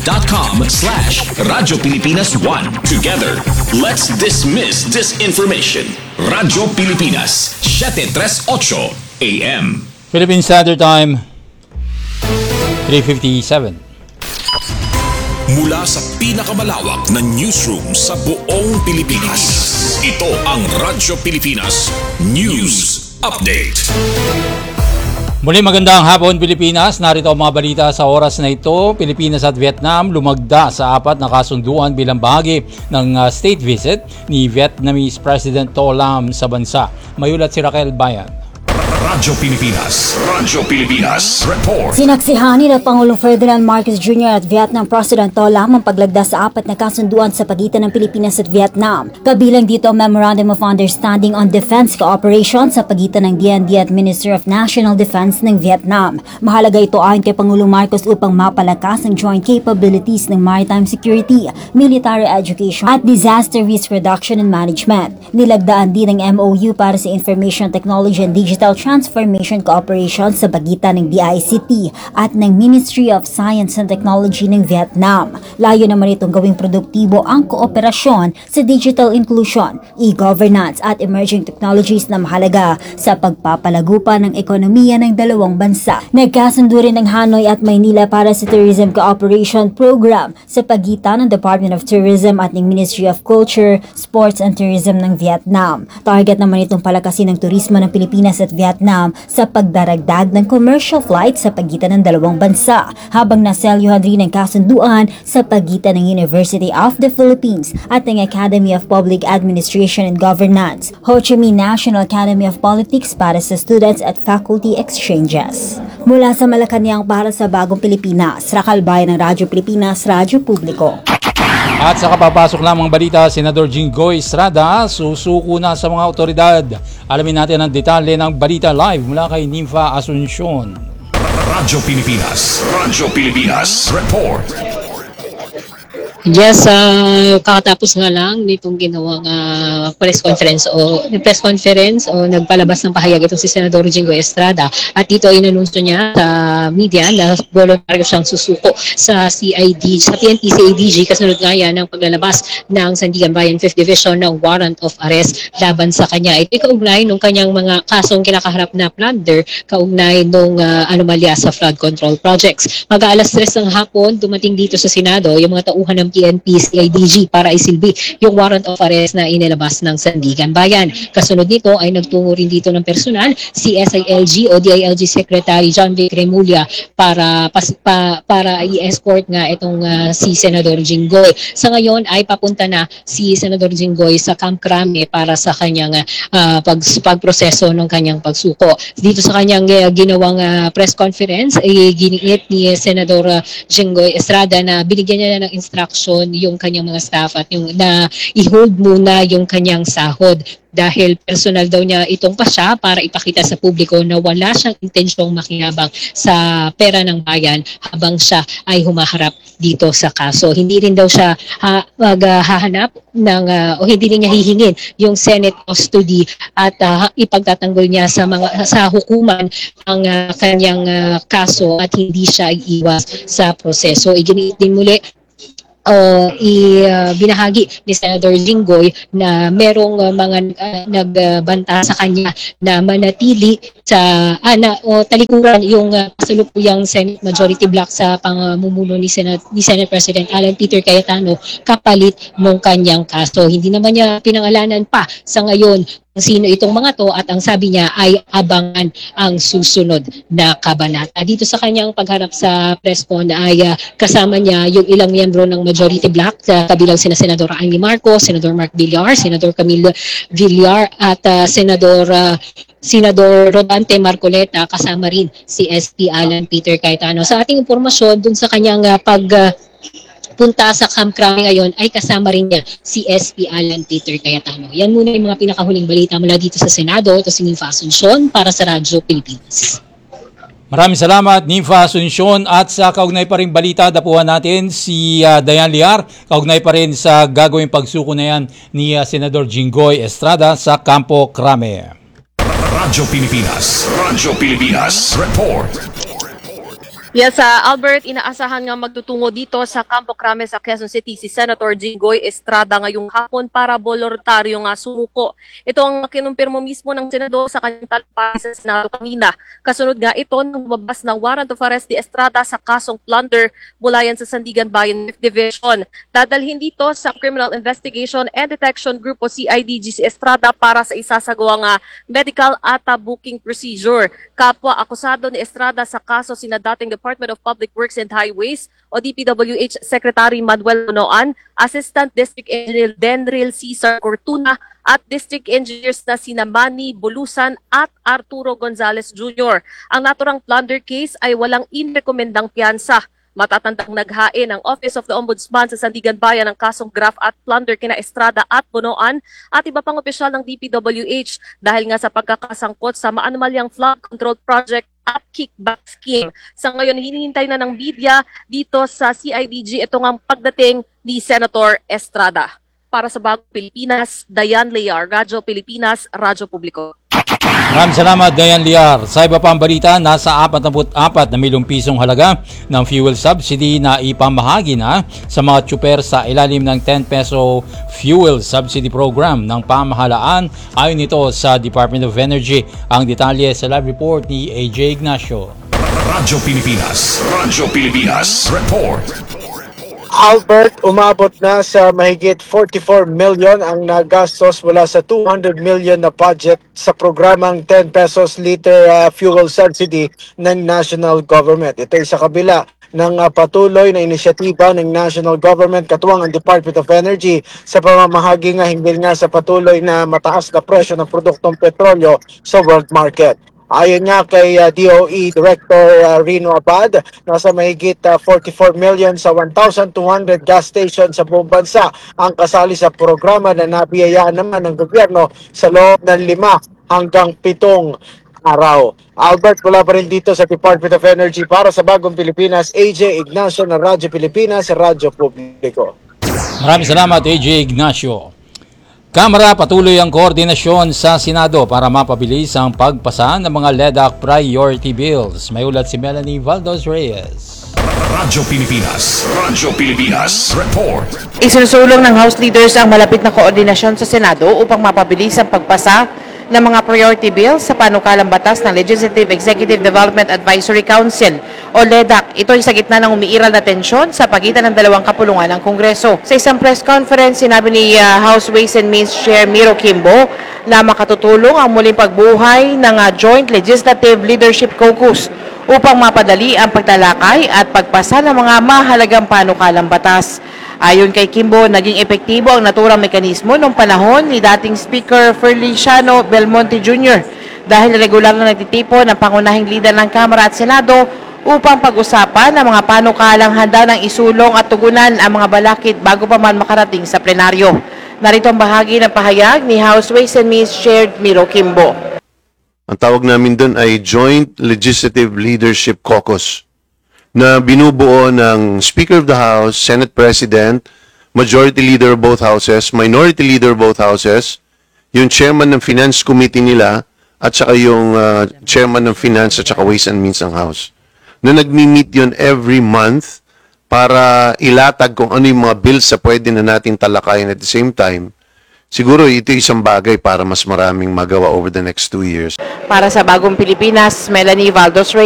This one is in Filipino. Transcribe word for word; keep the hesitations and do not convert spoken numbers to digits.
dot com slash Radyo Pilipinas one. Together, let's dismiss disinformation. Radyo Pilipinas, seven thirty-eight A M. Philippine Standard Time, three fifty-seven. Mula sa pinakamalawak na newsroom sa buong Pilipinas, ito ang Radyo Pilipinas News Update. Muli magandang hapon Pilipinas, narito ang mga balita sa oras na ito. Pilipinas at Vietnam lumagda sa apat na kasunduan bilang bahagi ng uh, state visit ni Vietnamese President To Lam sa bansa. Mayulat si Raquel Bayan. Radyo Pilipinas, Radyo Pilipinas Report. Sinaksihan ni Pangulong Ferdinand Marcos Junior at Vietnam President To Lam ang paglagda sa apat na kasunduan sa pagitan ng Pilipinas at Vietnam. Kabilang dito ang Memorandum of Understanding on Defense Cooperation sa pagitan ng D N D at Minister of National Defense ng Vietnam. Mahalaga ito ayon kay Pangulong Marcos upang mapalakas ang joint capabilities ng maritime security, military education at disaster risk reduction and management. Nilagdaan din ang M O U para sa Information Technology and Digital Transformation Cooperation sa pagitan ng D I C T at ng Ministry of Science and Technology ng Vietnam. Layo naman itong gawing produktibo ang kooperasyon sa digital inclusion, e-governance at emerging technologies na mahalaga sa pagpapalago pa ng ekonomiya ng dalawang bansa. Nagkasundo rin ng Hanoi at Maynila para sa Tourism Cooperation Program sa pagitan ng Department of Tourism at ng Ministry of Culture, Sports and Tourism ng Vietnam. Target naman itong palakasin ng turismo ng Pilipinas at Vietnam sa pagdaragdag ng commercial flight sa pagitan ng dalawang bansa, habang naselyuhan rin ang kasunduan sa pagitan ng University of the Philippines at ng Academy of Public Administration and Governance, Ho Chi Minh National Academy of Politics para sa students at faculty exchanges. Mula sa Malacanang para sa Bagong Pilipinas, Raquel Bayan ng Radyo Pilipinas, Radyo Publiko. At sa kapapasok lamang balita, Senador Jinggoy Estrada susuko na sa mga otoridad. Alamin natin ang detalye ng balita live mula kay Nympha Asuncion. Radyo Pilipinas, Radyo Pilipinas Report. Yes, uh, kakatapos nga lang nitong ginawang uh, press conference o press conference o nagpalabas ng pahayag itong si Senador Jinggoy Estrada, at dito ay inanunsyo niya sa media na voluntaryo siyang susuko sa C I D, sa P N P C A D G, kasunod nga yan ng paglalabas ng Sandigan Bayan fifth Division ng warrant of arrest laban sa kanya. Ito ay kaugnay nung kanyang mga kasong kinakaharap na plunder, kaugnay nung uh, anomalya sa flood control projects. Mag-aalas tres ng hapon, dumating dito sa Senado yung mga tauhan ng P N P C I D G para isilbi yung warrant of arrest na inilabas ng Sandigan Bayan. Kasunod nito ay nagtungo rin dito ng personal si S I L G o D I L G Secretary John Vic Remulla para pas, pa, para i-escort nga itong uh, si Senador Jinggoy. Sa ngayon ay papunta na si Senador Jinggoy sa Camp Crame para sa kanyang uh, pag, pagproseso ng kanyang pagsuko. Dito sa kanyang uh, ginawang uh, press conference ay giniit ni Senador uh, Jinggoy Estrada na binigyan niya na ng instruction yung kanyang mga staff at yung na i-hold muna yung kanyang sahod, dahil personal daw niya itong pasya para ipakita sa publiko na wala siyang intensyong makinabang sa pera ng bayan habang siya ay humaharap dito sa kaso. Hindi rin daw siya ha, maghahanap ng uh, o hindi rin niya hihingin yung Senate custody at uh, ipagtatanggol niya sa mga sa hukuman ang uh, kanyang uh, kaso at hindi siya iiwas sa proseso. Iginiit din muli Uh, i, uh, binahagi ni Senador Jinggoy na merong uh, mga uh, nagbanta uh, sa kanya na manatili sa ah, na, o talikuran yung uh, kasalukuyang Senate Majority Block sa pamumuno ni Senate, ni Senate President Alan Peter Cayetano kapalit ng kanyang kaso. Hindi naman niya pinangalanan pa sa ngayon sino itong mga to, at ang sabi niya ay abangan ang susunod na kabanata. Dito sa kanyang pagharap sa press con ay uh, kasama niya yung ilang miyembro ng Majority Block, uh, kabilang sina Senador Amy Marcos, Senador Mark Villar, Senador Camilo Villar at uh, Senador uh, Senador Rodante Marcoleta, kasama rin si S P Alan Peter Cayetano. Sa ating impormasyon dun sa kanyang uh, pag uh, punta sa Camp Crame ngayon ay kasama rin niya si S P Alan Peter Cayetano. Yan muna yung mga pinakahuling balita mula dito sa Senado. Ito si Nympha Asuncion para sa Radyo Pilipinas. Maraming salamat, Nympha Asuncion. At sa kaugnay pa rin balita, dapuhan natin si uh, Diane Liar. Kaugnay pa rin sa gagawing pagsuko na yan ni uh, Senador Jinggoy Estrada sa Campo Crame. Radyo Pilipinas, Radyo Pilipinas Report. Yes, uh, Albert, inaasahan nga magtutungo dito sa Campo Crame sa Quezon City si Senator Jinggoy Estrada ngayong hapon para voluntaryo nga sumuko. Ito ang kinumpirmo mismo ng senador sa kanyang talpay sa Senado kanina. Kasunod nga ito ng lumabas ng warrant of arrest ni Estrada sa kasong plunder mula yan sa Sandigan Bayan Division. Dadalhin dito sa Criminal Investigation and Detection Group o C I D G si Estrada para sa isasagawang uh, medical at uh, booking procedure. Kapwa akusado ni Estrada sa kaso sina dating Department of Public Works and Highways o D P W H Secretary Manuel Bonoan, Assistant District Engineer Denril Cesar Cortuna at District Engineers na sina Manny Bulusan at Arturo Gonzalez Junior Ang naturang plunder case ay walang inrekomendang piyansa. Matatandang naghain ang Office of the Ombudsman sa Sandigan Bayan ng kasong graft at plunder kina Estrada at Bonoan at iba pang opisyal ng D P W H dahil nga sa pagkakasangkot sa maanumalyang flood control project at kickback scheme. Sa ngayon, hinihintay na ng media dito sa C I D G itong ang pagdating ni Senator Estrada. Para sa Bagong Pilipinas, Dayan Lear, Radyo Pilipinas, Radyo Publiko. Maraming salamat, Dayan Liar. Sa iba pang balita, nasa forty-four na milyong pisong halaga ng fuel subsidy na ipamahagi na sa mga tsuper sa ilalim ng ten peso fuel subsidy program ng pamahalaan ayon nito sa Department of Energy. Ang detalye sa live report ni A J Ignacio. Radyo Pilipinas, Radyo Pilipinas, report. Albert, umabot na sa mahigit forty-four million ang nagastos mula sa two hundred million na budget sa programang ten pesos liter uh, fuel subsidy ng national government. Ito ay sa kabila ng uh, patuloy na inisyatiba ng national government katuwang ang Department of Energy sa pamamahagi nga hinggil nga sa patuloy na mataas na presyo ng produktong petrolyo sa world market. Ayon nga kay uh, D O E Director uh, Rino Abad, nasa mahigit uh, forty-four million sa one thousand two hundred gas stations sa buong bansa ang kasali sa programa na nabiyayaan naman ng gobyerno sa loob ng lima hanggang pitong araw. Albert, mula pa rin dito sa Department of Energy para sa Bagong Pilipinas, A J Ignacio ng Radyo Pilipinas, Radyo Publiko. Maraming salamat, A J Ignacio. Kamara, patuloy ang koordinasyon sa Senado para mapabilis ang pagpasa ng mga L E D A C priority bills. May ulat si Melanie Valdos Reyes. Radyo Pilipinas, Radyo Pilipinas, report. Isinusulong ng House leaders ang malapit na koordinasyon sa Senado upang mapabilis ang pagpasa ng mga priority bills sa panukalang batas ng Legislative Executive Development Advisory Council o L E D A C. Ito ay sa gitna ng umiiral na tensyon sa pagitan ng dalawang kapulungan ng Kongreso. Sa isang press conference, sinabi ni uh, House Ways and Means Chair Miro Kimbo na makatutulong ang muling pagbuhay ng uh, Joint Legislative Leadership Caucus upang mapadali ang pagtalakay at pagpasa ng mga mahalagang panukalang batas. Ayon kay Kimbo, naging epektibo ang naturang mekanismo noong panahon ni dating Speaker Feliciano Belmonte Junior dahil regular na nagtitipon ng pangunahing lider ng Kamara at Senado upang pag-usapan ang mga panukalang handa ng isulong at tugunan ang mga balakid bago pa man makarating sa plenaryo. Narito ang bahagi ng pahayag ni House Ways and Means Chair Miro Kimbo. Ang tawag namin doon ay Joint Legislative Leadership Caucus na binubuo ng Speaker of the House, Senate President, Majority Leader of both Houses, Minority Leader of both Houses, yung Chairman ng Finance Committee nila, at saka yung uh, Chairman ng Finance at saka Ways and Means ng House. Na nagmi-meet yun every month para ilatag kung ano yung mga bills sa pwede na natin talakayin at the same time. Siguro ito isang bagay para mas maraming magawa over the next two years. Para sa Bagong Pilipinas, Melanie Valdos Reyes.